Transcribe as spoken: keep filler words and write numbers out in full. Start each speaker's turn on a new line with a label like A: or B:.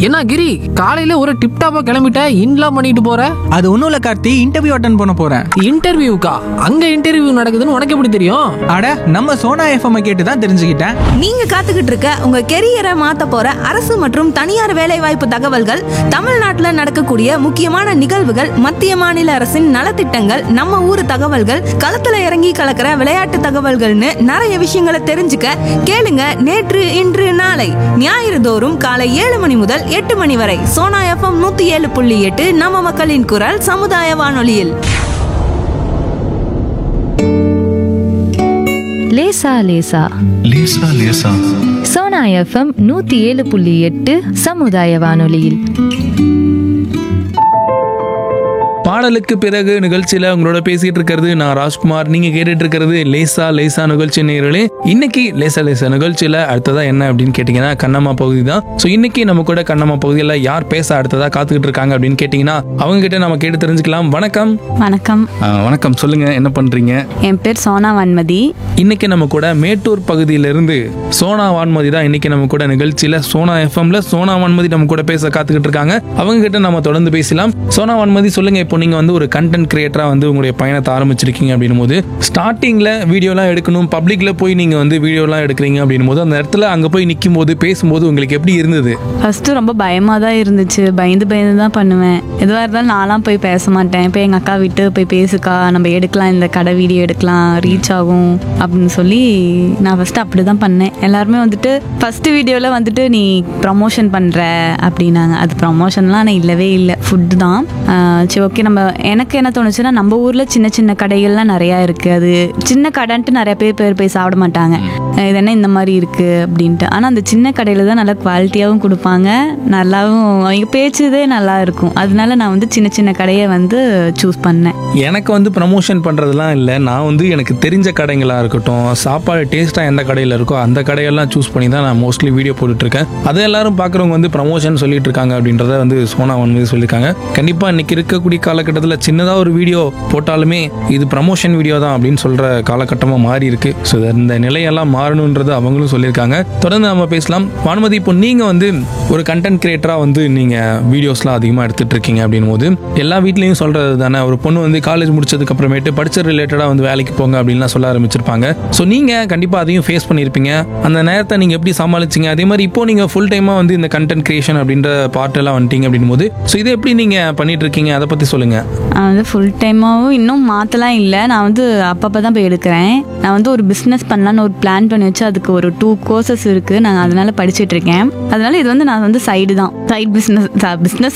A: என்ன கிரி, காலையில ஒரு டிப்டாப்பா கிளம்பிட்ட, இன்லாம் பண்ணிட்டு போற?
B: அது ஒன்றும் இல்லை கார்த்தி, இன்டர்வியூ அட்டன் பண்ண போகிறேன்.
A: இன்டர்வியூக்கா? அங்க இன்டர்வியூ நடக்குதுன்னு உனக்கு எப்படி தெரியும்?
B: அட, நம்ம சோனா எஃப்எம் கேட்டு தான் தெரிஞ்சுக்கிட்டேன்.
C: நீங்க காத்துக்கிட்டு இருக்க உங்க கெரியரை மாத்த போற அரசு மற்றும் தனியார் வேலைவாய்ப்பு தகவல்கள், தமிழ்நாட்டுல நடக்கக்கூடிய முக்கியமான நிகழ்வுகள், மத்திய மாநில அரசின் நலத்திட்டங்கள், நம்ம ஊர் தகவல்கள், களத்துல இறங்கி கலக்கிற விளையாட்டு தகவல்கள்னு நிறைய விஷயங்களை தெரிஞ்சுக்க கேளுங்க நேற்று இன்று நாளை ஞாயிறு தோறும் காலை ஏழு மணி முதல் எட்டு மணி வரை சோனா எஃப்எம் நூத்தி ஏழு புள்ளி எட்டு நம்ம மக்களின் குரல் சமுதாய வானொலியில்.
D: லேசா லேசா
E: லேசா லேசா
D: சோனா எஃப்எம் நூத்தி ஏழு புள்ளி எட்டு சமுதாய வானொலியில்.
F: பாடலுக்கு பிறகு நிகழ்ச்சியில உங்களோட பேசிட்டு இருக்கிறது நான் ராஜ்குமார். நீங்க கேட்டுட்டு இருக்கிறது லேசா லேசா நிகழ்ச்சி நேயர்களே. இன்னைக்கு லேசா லேசா நிகழ்ச்சியில அடுத்ததா என்ன அப்படின்னு கேட்டீங்கன்னா கண்ணம்மா பகுதி தான். ஸோ இன்னைக்கு நம்ம கூட கண்ணம்மா பகுதியில் யார் பேச அடுத்ததா காத்துக்கிட்டு இருக்காங்க அப்படின்னு கேட்டீங்கன்னா அவங்க கிட்ட நம்ம கேட்டு தெரிஞ்சுக்கலாம். வணக்கம்.
G: வணக்கம்.
F: வணக்கம், சொல்லுங்க, என்ன பண்றீங்க?
G: என் பேர் சோனா வான்மதி.
F: இன்னைக்கு நம்ம கூட மேட்டூர் பகுதியிலிருந்து சோனா வான்மதி தான் இன்னைக்கு நம்ம கூட நிகழ்ச்சியில சோனா எஃப்எம்ல சோனா வான்மதி நம்ம கூட பேச காத்துக்கிட்டு இருக்காங்க. அவங்க கிட்ட நம்ம தொடர்ந்து பேசலாம். சோனா வான்மதி, சொல்லுங்க, இப்போ நீங்க வந்து ஒரு கண்டென்ட் கிரியேட்டரா வந்து உங்களுடைய பயணத்தை ஆரம்பிச்சிருக்கீங்க அப்படின் போது ஸ்டார்டிங்ல வீடியோலாம் எடுக்கணும், பப்ளிக்ல போய் நீங்க வந்து வீடியோலாம் எடுக்கிறீங்க அப்படின் போது அந்த இடத்துல அங்க போய் நிற்கும் போது பேசும்போது உங்களுக்கு எப்படி இருந்தது?
G: ஃபர்ஸ்ட் ரொம்ப பயமா தான் இருந்துச்சு. பயந்து பயந்து தான் பண்ணுவேன். எதுவாக இருந்தாலும் நான்லாம் போய் பேச மாட்டேன். இப்போ எங்கள் அக்கா விட்டு போய் பேசுக்கா, நம்ம எடுக்கலாம், இந்த கடை வீடியோ எடுக்கலாம், ரீச் ஆகும் அப்படின்னு சொல்லி நான் ஃபர்ஸ்ட் அப்படி தான் பண்ணேன். எல்லாருமே வந்துட்டு ஃபர்ஸ்ட் வீடியோவில் வந்துட்டு நீ ப்ரமோஷன் பண்ணுற அப்படின்னாங்க. அது ப்ரமோஷன்லாம் நான் இல்லவே இல்லை, ஃபுட்டு தான். சரி, ஓகே. நம்ம எனக்கு என்ன தோணுச்சுன்னா, நம்ம ஊரில் சின்ன சின்ன கடைகள்லாம் நிறையா இருக்குது. அது சின்ன கடைன்ட்டு நிறைய பேர் பேர் போய் சாப்பிட மாட்டாங்க. இது என்ன இந்த மாதிரி இருக்குது அப்படின்ட்டு. ஆனால் அந்த சின்ன கடையில் தான் நல்லா குவாலிட்டியாகவும் கொடுப்பாங்க, நல்லாவும் அவங்க பேச்சுதே நல்லா இருக்கும். அதனால நான் வந்து சின்ன சின்ன கடையை வந்து சூஸ் பண்ணேன்.
F: எனக்கு வந்து ப்ரமோஷன் பண்ணுறதுலாம் இல்லை. நான் வந்து எனக்கு தெரிஞ்ச கடைகளாக இருக்கட்டும், சாப்பாடு டேஸ்ட்டாக எந்த கடையில் இருக்கோ அந்த கடையெல்லாம் சூஸ் பண்ணி தான் நான் மோஸ்ட்லி வீடியோ போட்டுட்ருக்கேன். அதை எல்லாரும் பார்க்குறவங்க வந்து ப்ரமோஷன் சொல்லிட்டு இருக்காங்க அப்படின்றத வந்து சோனா வான்மதி சொல்லியிருக்காங்க. கண்டிப்பாக இன்னைக்கு இருக்கக்கூடிய காலகட்டத்தில் சின்னதாக ஒரு வீடியோ போட்டாலுமே இது ப்ரமோஷன் வீடியோ தான் அப்படின்னு சொல்கிற காலகட்டமாக மாறி இருக்கு. ஸோ இந்த நிலையெல்லாம் மாறணுன்றது அவங்களும் சொல்லியிருக்காங்க. தொடர்ந்து நம்ம பேசலாம். வான்மதி, இப்போ நீங்கள் வந்து ஒரு கண்டென்ட் கிரியேட்டராக வந்து நீங்கள் வீடியோஸ்லாம் அதிகமாக எடுத்துகிட்டு இருக்கீங்க அப்படின் போது எல்லா வீட்லேயும் சொல்கிறது தானே, ஒரு பொண்ணு வந்து காலேஜ் முடிச்சதுக்கு அப்புறமேட்டு படிச்ச ரிலேட்டடாக வந்து வேலைக்கு போங்க அப்படின்லாம் சொல்ல ஆரம்பிச்சிருப்பாங்க. ஸோ நீங்கள் கண்டிப்பாக அதையும் ஃபேஸ் பண்ணியிருப்பீங்க. அந்த நேரத்தை நீங்கள் எப்படி சமாளிச்சிங்க? அதே மாதிரி இப்போ நீங்கள் ஃபுல் டைமாக வந்து இந்த கண்டென்ட் கிரியேஷன் அப்படின்ற பார்ட் எல்லாம் வந்துட்டீங்க அப்படின் போது ஸோ இதை எப்படி நீங்கள் பண்ணிட்டு இருக்கீங்க, அதை பற்றி சொல்லுங்கள்.
G: நான் வந்து ஃபுல் டைமாகவும் இன்னும் மாற்றலாம் இல்லை. நான் வந்து அப்பப்போ தான் போய் எடுக்கிறேன். நான் வந்து ஒரு பிஸ்னஸ் பண்ணலான்னு ஒரு பிளான் பண்ணி வச்சு அதுக்கு ஒரு டூ கோர்சஸ் இருக்குது. நான் அதனால் படிச்சுட்டு இருக்கேன். அதனால இது வந்து நான் வந்து சைடு தான், சைட் பிஸ்னஸ் பிஸ்னஸ்